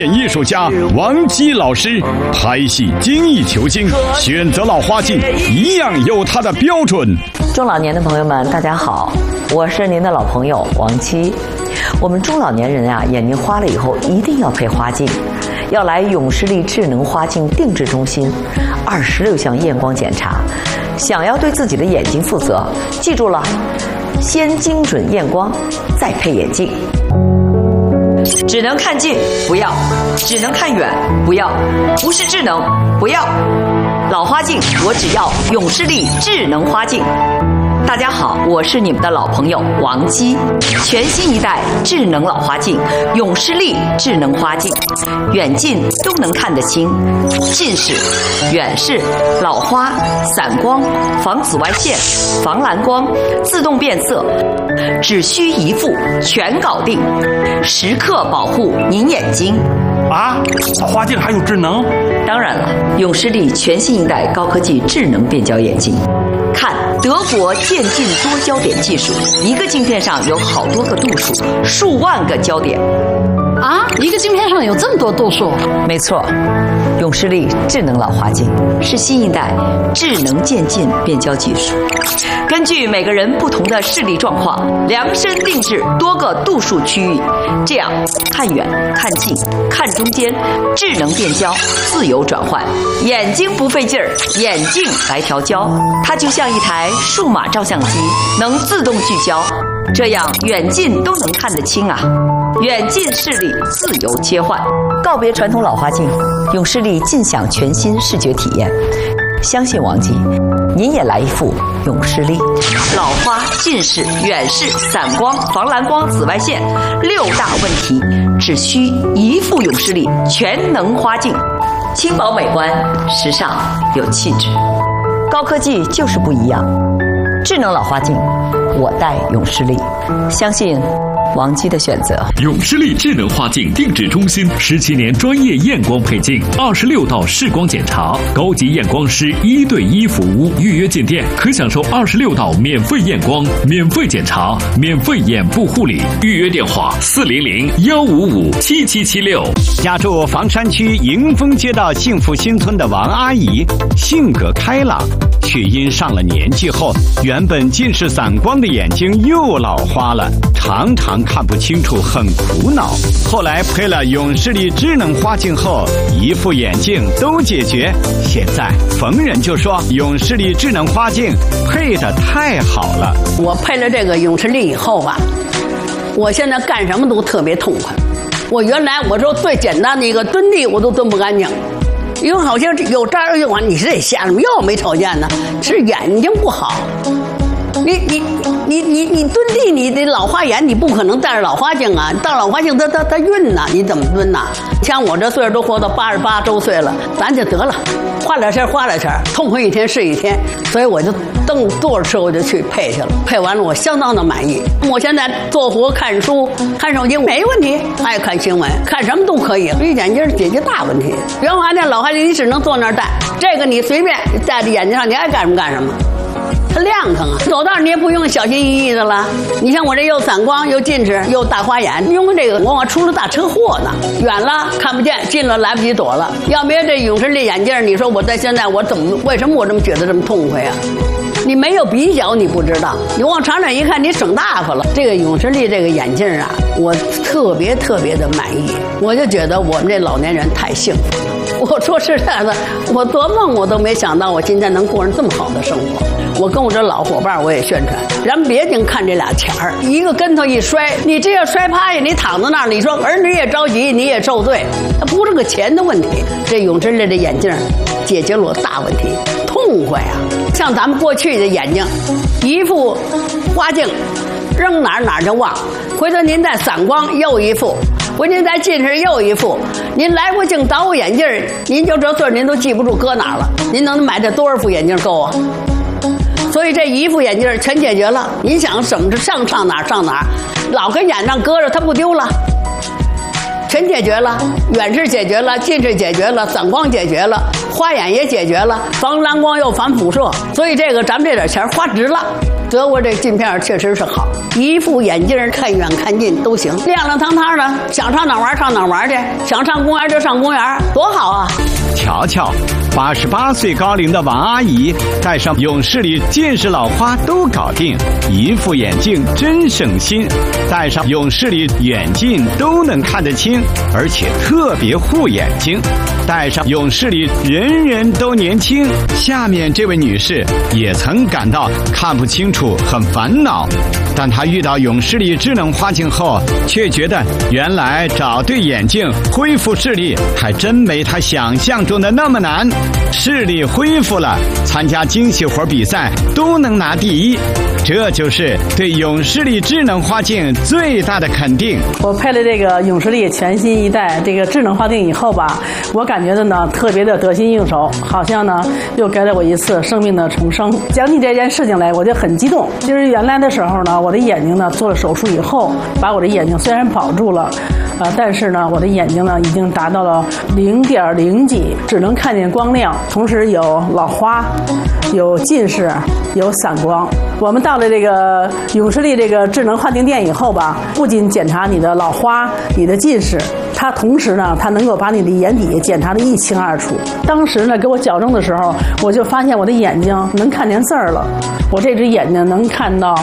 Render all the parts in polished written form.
艺术家王姬老师拍戏精益求精，选择老花镜一样有他的标准。 中老年的朋友们，大家好，我是您的老朋友王姬。我们中老年人啊，眼睛花了以后一定要配花镜，要来永视力智能花镜定制中心，26项验光检查。想要对自己的眼睛负责，记住了，先精准验光，再配眼镜。只能看近不要，只能看远不要，不是智能不要。老花镜我只要永视力智能花镜。大家好，我是你们的老朋友王姬。全新一代智能老花镜永视力智能花镜，远近都能看得清，近视、远视、老花、散光、防紫外线、防蓝光、自动变色，只需一副全搞定，时刻保护您眼睛。 啊，花镜还有智能？ 当然了，永视力全新一代高科技智能变焦眼镜。看德国渐进多焦点技术，一个镜片上有好多个度数，数万个焦点。 啊，一个镜片上有这么多度数？ 没错，永视力智能老花镜是新一代智能渐进变焦技术，根据每个人不同的视力状况，量身定制多个度数区域，这样看远、看近、看中间，智能变焦，自由转换，眼睛不费劲儿，眼镜来调焦，它就像一台数码照相机，能自动聚焦，这样远近都能看得清啊。远近视力自由切换，告别传统老花镜，永视力尽享全新视觉体验。相信王姬，您也来一副永视力。老花、近视、远视、散光、防蓝光、紫外线6大问题，只需一副永视力全能花镜，轻薄美观，时尚有气质。高科技就是不一样，智能老花镜，我戴永视力，相信王姬的选择。 永视力智能花镜定制中心17年专业验光配镜，26道视光检查，高级验光师1对1服务，预约进店可享受26道免费验光、免费检查、免费眼部护理。预约电话400-155-7776。 家住房山区迎丰街道幸福新村的王阿姨，性格开朗，却因上了年纪后，原本近视散光的眼睛又老花了，常常看不清楚，很苦恼。后来配了永视力智能花镜后，一副眼镜都解决。现在逢人就说永视力智能花镜配得太好了。 我配了这个永视力以后吧，我现在干什么都特别痛快。我原来我说最简单的一个蹲地我都蹲不干净，因为好像有这儿有完，你是得瞎什么又没瞅见呢？是眼睛不好。你蹲地，你得老花眼，你不可能戴着老花镜啊！戴老花镜它晕呐，你怎么蹲呐？像我这岁数都活到88周岁了，咱就得了，花点钱，痛快一天是一天。所以我就坐着车我就去配去了，配完了我相当的满意。我现在做活、看书、看手机没问题，爱看新闻，看什么都可以。所以眼镜解决大问题。原来那老花镜你只能坐那儿戴，这个你随便戴在眼睛上，你爱干什么干什么。它亮堂啊，走道你也不用小心翼翼的了。你像我这又散光又近视又大花眼，用这个我出了大车祸呢，远了看不见，近了来不及躲了。要没有这永视力眼镜，你说我在现在我为什么我这么觉得这么痛快啊？你没有比较你不知道，你往长远一看你省大发了。这个永视力这个眼镜啊，我特别的满意，我就觉得我们这老年人太幸福了。我说实在的，我做梦我都没想到我今天能过上这么好的生活。我跟我这老伙伴我也宣传，咱别净看这俩钱儿，一个跟头一摔，你这要摔趴下，你躺在那儿，你说儿女也着急，你也受罪，它不是个钱的问题。这永视力的眼镜解决了我大问题，痛快啊！像咱们过去的眼睛，一副花镜扔哪儿就忘，回头您再散光又一副，回您再近视又一副，您来回镜倒眼镜，您就这岁您都记不住搁哪儿了，您能买这多少副眼镜够啊？所以这一副眼镜全解决了，您想怎么着上哪儿，老跟眼上搁着它不丢了，全解决了，远视解决了，近视解决了，散光解决了， 花眼也解决了，防蓝光又防辐射，所以这个咱们这点钱花值了。德国这镜片确实是好，一副眼镜看远看近都行，亮亮堂堂的，想上哪玩上哪玩去，想上公园就上公园，多好啊！ 瞧瞧，88岁高龄的王阿姨戴上永视力近视老花都搞定，一副眼镜真省心，戴上永视力远近都能看得清，而且特别护眼睛。戴上永视力人人都年轻。下面这位女士也曾感到看不清楚很烦恼，但她遇到永视力智能花镜后，却觉得原来找对眼镜恢复视力还真没她想象中的那么难。视力恢复了，参加精细活比赛都能拿第一，这就是对永视力智能花镜最大的肯定。 我配了这个永视力全新一代这个智能花镜以后吧，我感觉的呢特别的得心应手，好像呢又给了我一次生命的重生。讲起这件事情来，我就很激动。就是原来的时候呢，我的眼睛呢做了手术以后，把我的眼睛虽然保住了，但是呢我的眼睛呢已经达到了0.0几，只能看见光亮，同时有老花，有近视，有散光。我们到了这个永视力这个智能花镜店以后吧，不仅检查你的老花、你的近视，它同时呢，它能够把你的眼底检查得一清二楚。当时呢，给我矫正的时候，我就发现我的眼睛能看见字儿了，我这只眼睛能看到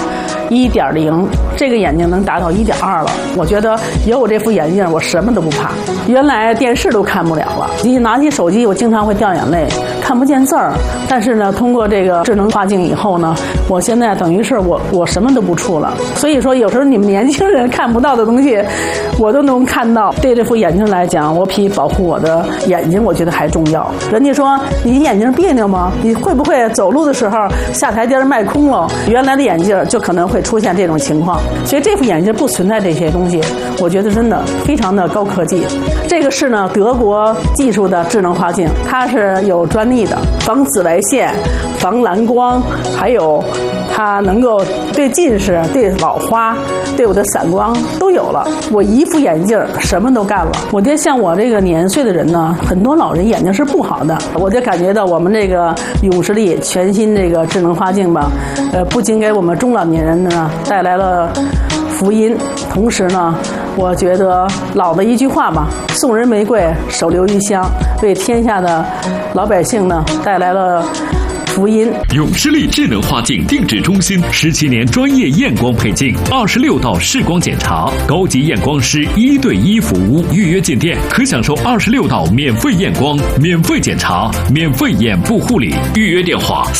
1.0，这个眼睛能达到1.2了。我觉得有我这副眼镜，我什么都不怕。原来电视都看不了了，一拿起手机，我经常会掉眼泪，看不见字儿。但是呢，通过这个智能花镜以后呢，我现在等于是我什么都不触了。所以说，有时候你们年轻人看不到的东西，我都能看到。对这副眼镜来讲，我比保护我的眼睛，我觉得还重要。人家说你眼睛别扭吗？你会不会走路的时候下台阶迈空了？原来的眼镜就可能会出现这种情况，所以这副眼镜不存在这些东西，我觉得真的非常的高科技。这个是呢德国技术的智能花镜，它是有专利的，防紫外线、防蓝光，还有它能够对近视、对老花、对我的散光都有了。我一副眼镜什么都干了。我觉得像我这个年岁的人呢，很多老人眼睛是不好的，我就感觉到我们这个永视力全新这个智能花镜吧，不仅给我们中老年人呢带来了福音，同时呢，我觉得老的一句话吧，送人玫瑰，手留余香，为天下的老百姓呢带来了福音。 永视力智能花镜定制中心17年专业验光配镜，26道视光检查，高级验光师1对1服务，预约进店可享受26道免费验光、免费检查、免费眼部护理。预约电话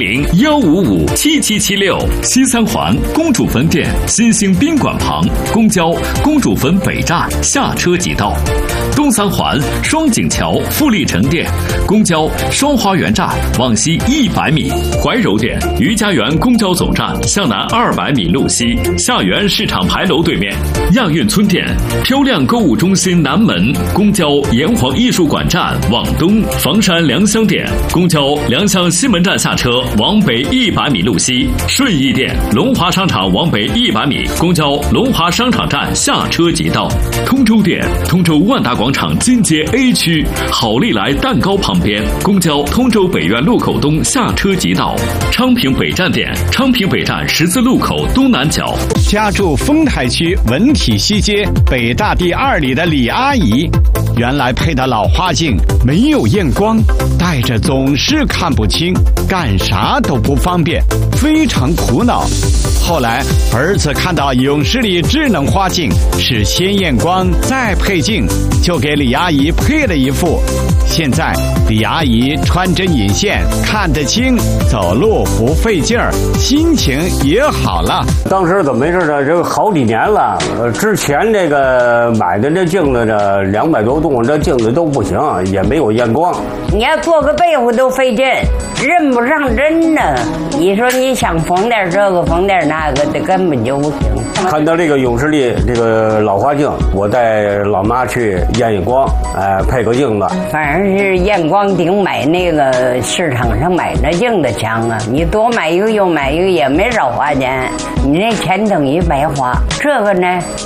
400-155-7776。西三环公主坟店新兴宾馆旁，公交公主坟北站下车即到。东三环双井桥富力城店，公交双花园站往西100米。怀柔店余家园公交总站向南200米路西，下园市场牌楼对面。亚运村店漂亮购物中心南门，公交炎黄艺术馆站往东。房山良乡店公交良乡西门站下车往北100米路西。顺义店龙华商场往北100米，公交龙华商场站下车即到。通州店通州万达广场金街 A 区好利来蛋糕旁边，公交通州北苑路口东下车即到。昌平北站店昌平北站十字路口东南角。 家住丰台区文体西街北大第2里的李阿姨，原来配的老花镜没有验光，戴着总是看不清，干啥都不方便，非常苦恼。后来儿子看到永视力智能花镜是先验光再配镜，就给李阿姨配了一副。现在李阿姨穿针引线看得清，走路不费劲儿，心情也好了。 当时怎么回事呢？这个好几年了，之前这个买的这镜子呢，200多度，这镜子都不行，也没有验光。 你要做个被子都费劲，认不上针呢。你说你想缝点这个缝点那个的，根本就不行。 看到这个永视力这个老花镜，我带老妈去验验光，配个镜子。 反正是验光顶买那个市场上买那镜子强啊！你多买一个又买一个也没少花钱，你这钱等于白花。这个呢，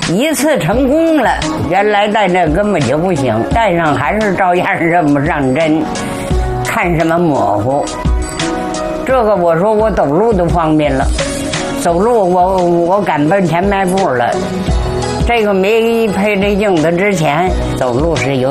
一次成功了，原来戴那根本就不行，戴上还是照样认不上针，看什么模糊。这个我说我走路都方便了，走路我敢奔前迈步了。这个没配这镜子之前，走路是有